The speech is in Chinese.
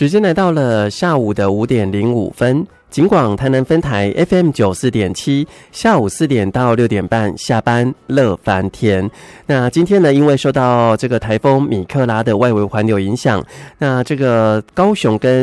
时间来到了下午的5点05分。警广台南分台 FM94.7，下午4点到6点半下班乐翻天。那今天呢，因为受到这个台风米克拉的外围环流影响，那这个高雄跟